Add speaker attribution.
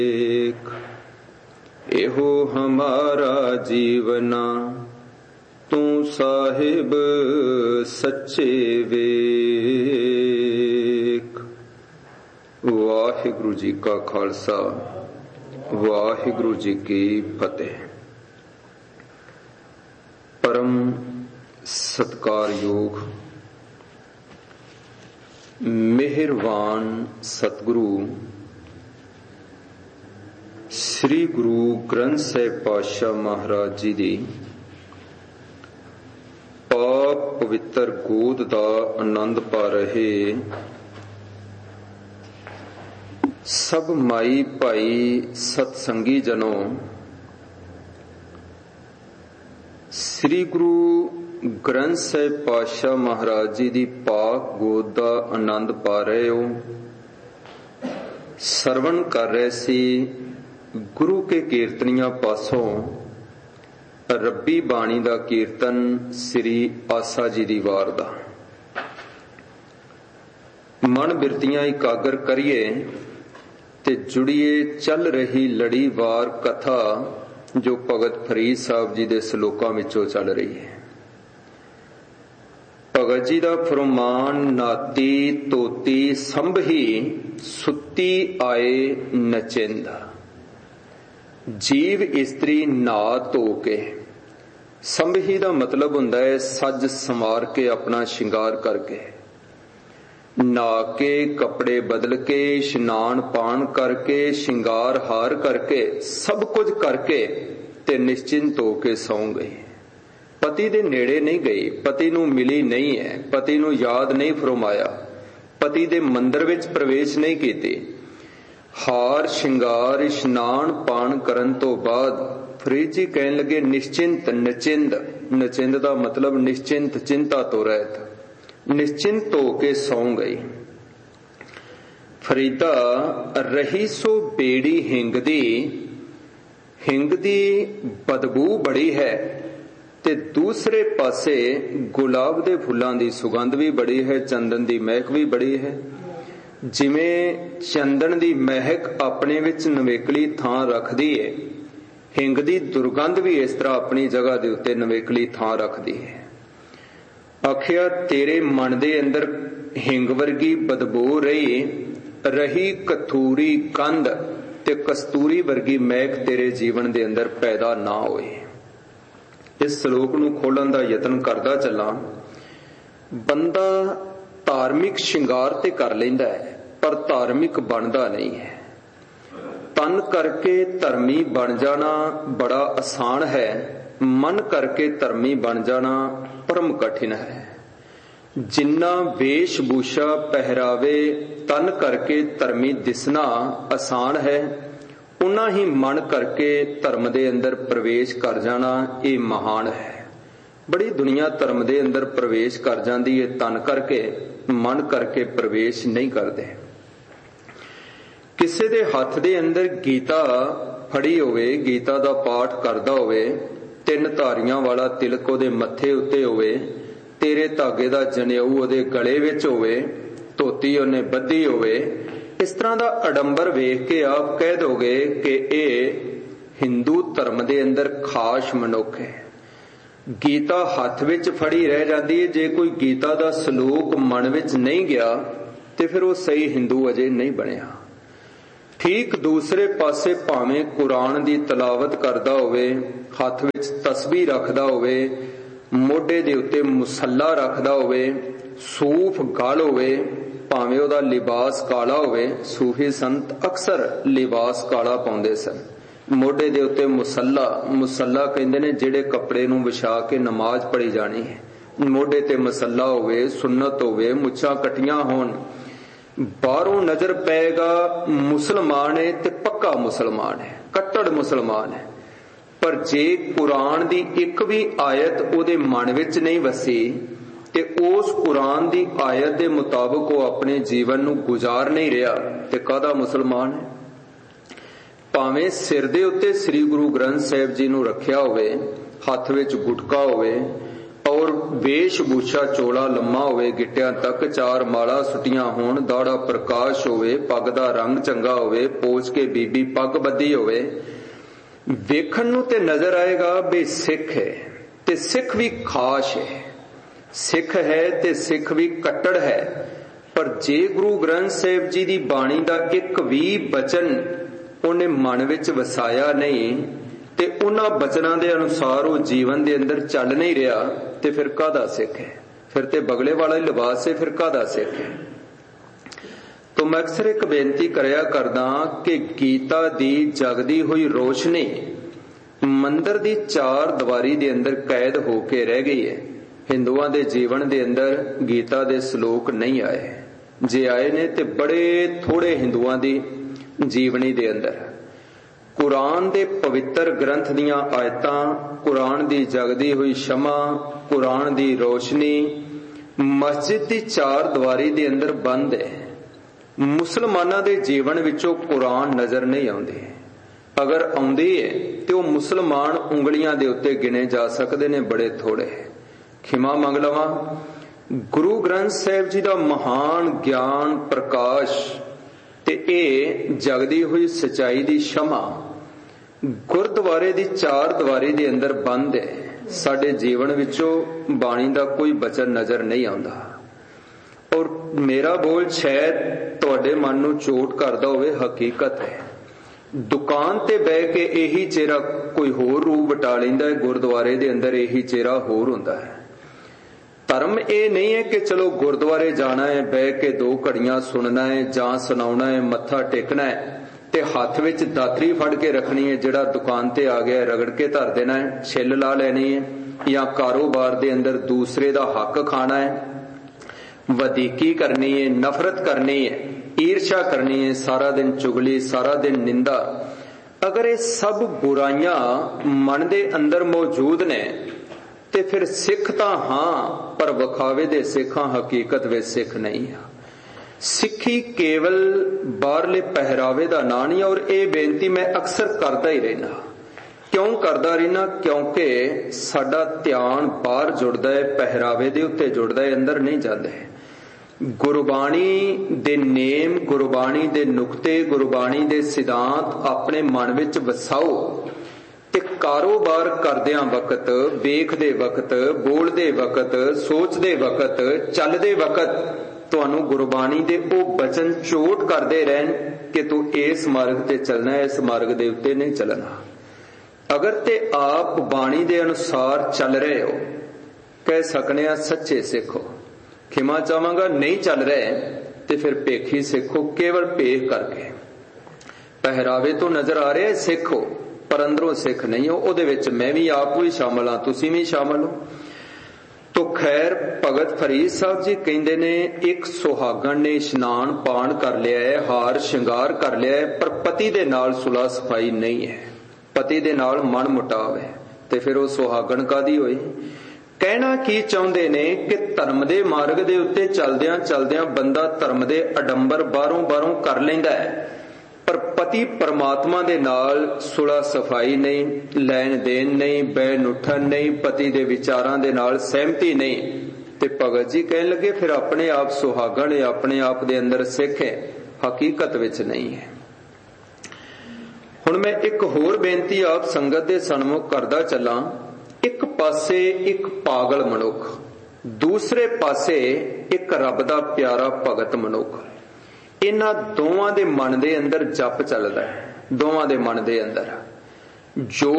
Speaker 1: एहो हमारा जीवना तू साहिब सच्चे वेख। वाहिगुरु जी का खालसा, वाहिगुरु जी की फतेह। परम सत्कारयोग मेहरबान सतगुरु श्री गुरु ग्रंथ साहिब पातशाह महाराज जी दी पाप पवित्र गोद दा आनंद पा रहे सब माई भाई सतसंगी जनों, श्री गुरु ग्रंथ साहिब पातशाह महाराज जी दी पाक गोद दा आनंद पा रहे हो, सरवण कर रहे सी गुरु के कीर्तनिया पासों रब्बी बाणी दा कीर्तन श्री आसा जी दी वार दा। मन बिरतियां इकागर करिए ते जुड़िए चल रही लड़ी वार कथा जो भगत फरीद साहब जी दे सलोकां विचों चल रही है। भगत जी दा फरमान, नाती तोती संभही सुती आए नचिंद। जीव इस्त्री ना धो के, संभही दा मतलब हुंदा है सज संवार के, अपना शिंगार करके, नहा के, कपड़े बदल के, इशनान पान करके, शिंगार हार करके, सब कुछ करके ते निश्चिंत होके सौ गई। पति दे नेड़े नहीं गई, पति नूं मिली नहीं है, पति नूं याद नहीं फरमाया, पति दे मंदिर विच प्रवेश नहीं कीती। हार शिंगार इशनान पान करन तो बाद फरीद जी कहन लगे निश्चिंत नचिंद। नचिंद दा मतलब निश्चिंत, चिंता तो रहत, निश्चिंत होके सौ गई। फरीदा रही सो बेड़ी हिंगदी, हिंगदी बदबू बड़ी है ते दूसरे पासे गुलाब दे फुल्लां दी सुगंध भी बड़ी है, चंदन दी महक भी बड़ी है। जिवें चंदन दी महक अपने विच नवेकली थां रखदी है, हिंग दी दुर्गंध भी इस तरह अपनी जगह दे उत्ते नवेकली थां रखदी है। आखिया तेरे मन दे अंदर हिंग वर्गी बदबू रही कथूरी कंध ते कस्तूरी वर्गी महक तेरे जीवन दे अंदर पैदा ना होए। इस श्लोक नूं खोलण दा यतन करदा चलां। बंदा धार्मिक शिंगार ते कर लैंदा है पर धार्मिक बनदा नहीं है। तन करके धर्मी बन जाना बड़ा आसान है, मन करके धर्मी बन जाना परम कठिन है। जिन्ना वेशभूषा पहरावे तन करके धर्मी दिसना आसान है, उन्ना ही मन करके धर्म दे अंदर प्रवेश कर जाना ये महान है। बड़ी दुनिया धर्म दे अंदर प्रवेश कर जाती है तन करके, मन करके प्रवेश नहीं करते। किसी दे हथ दे अंदर गीता फड़ी होवे, गीता दा पाठ करदा होवे, 3 धारियां वाला तिलक ओदे मत्थे उत्ते होवे, तेरे धागे दा जनेऊ ओदे गले विच होवे, धोती ओने बद्धी होवे, इस तरह दा अडंबर वेख के आप कह दोगे कि ये हिंदू धर्म दे अंदर खास मनुख है। गीता हथ विच फड़ी रह जाती है, जे कोई गीता दा सलोक मन विच नहीं गया ते फिर वो सही हिंदू अजे नहीं बनिया। ठीक दूसरे पासे भावें कुरान दी तलावत करदा होवे, हथ विच तस्बीह रखदा होवे, मोढे दे उत्ते मुसल्ला रखदा होवे, सूफ गल होवे, भावें ओदा लिबास काला होवे। सूफी संत अक्सर लिबास काला पाउंदे सन, मोढे दे उत्ते मुसल्ला, मुसल्ला कहंदे ने जिहड़े कपड़े नूं विछा के नमाज पढ़ी जानी है, मोढे ते मुसल्ला होवे, सुन्नत होवे, मुच्छां कटियां होण। बाहरों नजर पेगा मुसलमान है ते पक्का मुसलमान है, कट्टड़ मुसलमान है। पर जे कुरान दी एक भी आयत ओदे मन विच नहीं वसी ते उस कुरान दी आयत दे मुताबिक वो अपने जीवन नूं गुजार नहीं रहा ते कादा मुसलमान है। भावें सिर दे उत्ते श्री गुरु ग्रंथ साहिब जी नूं रखिया होवे, हथ विच गुटका होवे और ਔਰ ਵੇਸ਼ ਭੂਸ਼ਾ ਚੋਲਾ ਲੰਮਾ ਹੋਵੇ, ਗਿੱਟਿਆਂ ਤੱਕ 4 ਮਾਲਾ ਸੁੱਟੀਆਂ ਹੋਣ, ਦਾੜਾ ਪ੍ਰਕਾਸ਼ ਹੋਵੇ, ਪੱਗ ਦਾ ਰੰਗ ਚੰਗਾ ਹੋਵੇ, ਪੋਚ ਕੇ ਬੀਬੀ ਪੱਗ ਬੱਧੀ ਹੋਵੇ, ਵੇਖਣ ਨੂੰ ਤੇ ਨਜ਼ਰ ਆਏਗਾ ਵੀ ਸਿੱਖ ਹੈ, ਤੇ ਸਿੱਖ ਵੀ ਖਾਸ ਹੈ, ਸਿੱਖ ਹੈ ਤੇ ਸਿੱਖ ਵੀ ਕੱਟੜ ਹੈ। ਪਰ ਜੇ ਗੁਰੂ ਗ੍ਰੰਥ ਸਾਹਿਬ ਜੀ ਦੀ ਬਾਣੀ ਦਾ ਇੱਕ ਵੀ ਬਚਨ ਉਹਨੇ ਮਨ ਵਿੱਚ ਵਸਾਇਆ ਨਹੀਂ ਤੇ ਉਹਨਾਂ ਬਚਨਾਂ ਦੇ ਅਨੁਸਾਰ ਉਹ ਜੀਵਨ ਦੇ ਅੰਦਰ ਚੱਲ ਨਹੀਂ ਰਿਹਾ, ਤੇ ਫਿਰ ਕਾਹਦਾ ਸਿੱਖ ਹੈ? ਫਿਰ ਤੇ ਬਗਲੇ ਵਾਲਾ ਹੀ ਲਿਬਾਸ ਹੈ, ਫਿਰ ਕਾਹਦਾ ਸਿੱਖ ਹੈ? ਤੋ ਮੈਂ ਅਕਸਰ ਇੱਕ ਬੇਨਤੀ ਕਰਿਆ ਕਰਦਾ ਕਿ ਗੀਤਾ ਦੀ ਜਗਦੀ ਹੋਈ ਰੋਸ਼ਨੀ ਮੰਦਰ ਦੀ 4 ਦੀਵਾਰੀ ਦੇ ਅੰਦਰ ਕੈਦ ਹੋ ਕੇ ਰਹਿ ਗਈ ਹੈ। ਹਿੰਦੂਆਂ ਦੇ ਜੀਵਨ ਦੇ ਅੰਦਰ ਗੀਤਾ ਦੇ ਸ਼ਲੋਕ ਨਹੀਂ ਆਏ, ਜੇ ਆਏ ਨੇ ਤੇ ਬੜੇ ਥੋੜੇ ਹਿੰਦੂਆਂ ਦੀ ਜੀਵਨੀ ਦੇ ਅੰਦਰ। ਕੁਰਾਨ ਦੇ ਪਵਿੱਤਰ ਗ੍ਰੰਥ ਦੀਆਂ ਆਇਤਾਂ, ਕੁਰਾਨ ਦੀ ਜਗਦੀ ਹੋਈ ਸ਼ਮਾ, ਕੁਰਾਨ ਦੀ ਰੋਸ਼ਨੀ ਮਸਜਿਦ ਦੀ 4 ਦੀਵਾਰੀ ਦੇ ਅੰਦਰ ਬੰਦ ਹੈ। ਮੁਸਲਮਾਨਾਂ ਦੇ ਜੀਵਨ ਵਿੱਚੋਂ ਕੁਰਾਨ ਨਜ਼ਰ ਨਹੀਂ ਆਉਂਦੀ, ਅਗਰ ਆਉਂਦੀ ਹੈ ਤੇ ਉਹ ਮੁਸਲਮਾਨ ਉਂਗਲੀਆਂ ਦੇ ਉੱਤੇ ਗਿਣੇ ਜਾ ਸਕਦੇ ਨੇ, ਬੜੇ ਥੋੜੇ। ਖਿਮਾ ਮੰਗ ਲਵਾਂ, ਗੁਰੂ ਗ੍ਰੰਥ ਸਾਹਿਬ ਜੀ ਦਾ ਮਹਾਨ ਗਿਆਨ ਪ੍ਰਕਾਸ਼ ਤੇ ਇਹ ਜਗਦੀ ਹੋਈ ਸਚਾਈ ਦੀ ਸ਼ਮਾ ਗੁਰਦੁਆਰੇ ਦੀ 4 ਦੀਵਾਰੀ ਦੇ ਅੰਦਰ ਬੰਦ ਹੈ। ਸਾਡੇ ਜੀਵਨ ਵਿੱਚੋਂ ਬਾਣੀ ਦਾ ਕੋਈ ਬਚਨ ਨਜ਼ਰ ਨਹੀਂ ਆਉਂਦਾ। ਔਰ ਮੇਰਾ ਬੋਲ ਸ਼ਾਇਦ ਤੁਹਾਡੇ ਮਨ ਨੂੰ ਚੋਟ ਕਰਦਾ ਹੋਵੇ, ਹਕੀਕਤ ਹੈ। ਦੁਕਾਨ ਤੇ ਬਹਿ ਕੇ ਇਹੀ ਚਿਹਰਾ ਕੋਈ ਹੋਰ ਰੂਪ ਵਟਾ ਲੈਂਦਾ ਹੈ, ਗੁਰਦੁਆਰੇ ਦੇ ਅੰਦਰ ਇਹੀ ਚਿਹਰਾ ਹੋਰ ਹੁੰਦਾ ਹੈ। ਧਰਮ ਇਹ ਨਹੀਂ ਹੈ ਕਿ ਚਲੋ ਗੁਰਦੁਆਰੇ ਜਾਣਾ ਹੈ, ਬਹਿ ਕੇ 2 ਘੜੀਆਂ ਸੁਣਨਾ ਹੈ ਜਾਂ ਸੁਣਾਉਣਾ ਹੈ, ਮੱਥਾ ਟੇਕਣਾ ਹੈ ਤੇ ਹੱਥ ਵਿੱਚ ਦਾਤਰੀ ਫੜ ਕੇ ਰੱਖਣੀ ਹੈ, ਜਿਹੜਾ ਦੁਕਾਨ ਤੇ ਆ ਗਿਆ ਰਗੜ ਕੇ ਧਰ ਦੇਣਾ ਹੈ, ਛਿੱਲ ਲਾ ਲੈਣੀ ਹੈ, ਜਾਂ ਕਾਰੋਬਾਰ ਦੇ ਅੰਦਰ ਦੂਸਰੇ ਦਾ ਹੱਕ ਖਾਣਾ ਹੈ, ਵਧੀਕੀ ਕਰਨੀ ਹੈ, ਨਫ਼ਰਤ ਕਰਨੀ ਹੈ, ਈਰਸ਼ਾ ਕਰਨੀ ਹੈ, ਸਾਰਾ ਦਿਨ ਚੁਗਲੀ, ਸਾਰਾ ਦਿਨ ਨਿੰਦਾ। ਅਗਰ ਇਹ ਸਭ ਬੁਰਾਈਆਂ ਮਨ ਦੇ ਅੰਦਰ ਮੌਜੂਦ ਨੇ ਤੇ ਫਿਰ ਸਿੱਖ ਤਾਂ ਹਾਂ, ਪਰ ਵਿਖਾਵੇ ਦੇ ਸਿੱਖਾਂ, ਹਕੀਕਤ ਵਿੱਚ ਸਿੱਖ ਨਹੀਂ ਆ। ਸਿੱਖੀ ਕੇਵਲ ਬਾਹਰਲੇ ਪਹਿਰਾਵੇ ਦਾ ਨਾਂ ਨਹੀਂ। ਔਰ ਇਹ ਬੇਨਤੀ ਮੈਂ ਅਕਸਰ ਕਰਦਾ ਹੀ ਰਹਿਣਾ। ਕਿਉਂ ਕਰਦਾ ਰਹਿਣਾ? ਕਿਉਂਕਿ ਸਾਡਾ ਧਿਆਨ ਬਾਹਰ ਜੁੜਦਾ ਹੈ, ਪਹਿਰਾਵੇ ਦੇ ਉੱਤੇ ਜੁੜਦਾ ਹੈ, ਅੰਦਰ ਨਹੀਂ ਜਾਂਦੇ। ਗੁਰਬਾਣੀ ਦੇ ਨੇਮ, ਗੁਰਬਾਣੀ ਦੇ ਨੁਕਤੇ, ਗੁਰਬਾਣੀ ਦੇ ਸਿਧਾਂਤ ਆਪਣੇ ਮਨ ਵਿੱਚ ਵਸਾਓ ਤੇ ਕਾਰੋਬਾਰ ਕਰਦਿਆਂ ਵਕਤ, ਵੇਖਦੇ ਵਕਤ, ਬੋਲਦੇ ਵਕਤ, ਸੋਚਦੇ ਵਕਤ, ਚੱਲਦੇ ਵਕਤ ਤੁਹਾਨੂੰ ਗੁਰਬਾਣੀ ਦੇ ਉਹ ਬਚਨ ਚੋਟ ਕਰਦੇ ਰਹਿਣ ਕਿ ਤੂੰ ਇਸ ਮਾਰਗ ਤੇ ਚੱਲਣਾ, ਇਸ ਮਾਰਗ ਦੇ ਉੱਤੇ ਨਹੀਂ ਚੱਲਣਾ। ਅਗਰ ਤੇ ਆਪ ਬਾਣੀ ਦੇ ਅਨੁਸਾਰ ਚੱਲ ਰਹੇ ਹੋ, ਕਹਿ ਸਕਨੇ ਆ ਸੱਚੇ ਸਿੱਖੋ। ਖਿਮਾ ਚਾਹਾਂਗਾ, ਨਹੀਂ ਚੱਲ ਰਹੇ ਤੇ ਫਿਰ ਭੇਖੀ ਸਿੱਖੋ, ਕੇਵਲ ਭੇਖ ਕਰਕੇ। ਪਹਿਰਾਵੇ ਤੋਂ ਨਜ਼ਰ ਆ ਰਿਹਾ ਸਿੱਖ ਹੋ, ਪਰ ਅੰਦਰੋਂ ਸਿੱਖ ਨਹੀਂ ਹੋ। ਉਹਦੇ ਵਿੱਚ ਮੈਂ ਵੀ ਆਪ ਵੀ ਸ਼ਾਮਲ ਹਾਂ, ਤੁਸੀਂ ਵੀ ਸ਼ਾਮਲ ਹੋ। ਤੋ ਖੈਰ, ਭਗਤ ਫਰੀਦ ਸਾਹਿਬ ਜੀ ਕਹਿੰਦੇ ਨੇ, ਇੱਕ ਸੁਹਾਗਣ ਨੇ ਇਸ਼ਨਾਨ ਪਾਣ ਕਰ ਲਿਆ ਹੈ, ਹਾਰ ਸ਼ਿੰਗਾਰ ਕਰ ਲਿਆ ਹੈ, ਪਰ ਪਤੀ ਦੇ ਨਾਲ ਸੁਲਾ ਸਫਾਈ ਨਹੀਂ ਹੈ, ਪਤੀ ਦੇ ਨਾਲ ਮਨ ਮੁਟਾਵ ਹੈ, ਤੇ ਫਿਰ ਉਹ ਸੁਹਾਗਣ ਕਾਦੀ ਹੋਈ? ਕਹਿਣਾ ਕੀ ਚਾਹੁੰਦੇ ਨੇ ਕਿ ਧਰਮ ਦੇ ਮਾਰਗ ਦੇ ਉੱਤੇ ਚੱਲਦਿਆਂ ਚੱਲਦਿਆਂ ਬੰਦਾ ਧਰਮ ਦੇ ਅਡੰਬਰ ਬਾਹਰੋਂ ਕਰ ਲੈਂਦਾ ਹੈ, ਪਰ ਪਤੀ ਪਰਮਾਤਮਾ ਦੇ ਨਾਲ ਸੁਲਾ ਸਫਾਈ ਨਹੀਂ, ਲੈਣ ਦੇਣ ਨਹੀਂ, ਬੈਨ ਉੱਠਣ ਨਹੀਂ, ਪਤੀ ਦੇ ਵਿਚਾਰਾਂ ਦੇ ਨਾਲ ਸਹਿਮਤੀ ਨਹੀਂ। ਤੇ ਭਗਤ ਜੀ ਕਹਿਣ ਲੱਗੇ ਫਿਰ ਆਪਣੇ ਆਪ ਸੁਹਾਗਣ ਹੈ, ਆਪਣੇ ਆਪ ਦੇ ਅੰਦਰ ਸਿੱਖ ਹੈ, ਹਕੀਕਤ ਵਿੱਚ ਨਹੀਂ ਹੈ। ਹੁਣ ਮੈਂ ਇੱਕ ਹੋਰ ਬੇਨਤੀ ਆਪ ਸੰਗਤ ਦੇ ਸਨਮੁਖ ਕਰਦਾ ਚੱਲਾਂ। ਇੱਕ ਪਾਸੇ ਇੱਕ ਪਾਗਲ ਮਨੁੱਖ, ਦੂਸਰੇ ਪਾਸੇ ਇੱਕ ਰੱਬ ਦਾ ਪਿਆਰਾ ਭਗਤ ਮਨੁੱਖ। ਇਹਨਾਂ ਦੋਵਾਂ ਦੇ ਮਨ ਦੇ ਅੰਦਰ ਜਪ ਚੱਲਦਾ ਹੈ, ਦੋਵਾਂ ਦੇ ਮਨ ਦੇ ਅੰਦਰ ਜੋ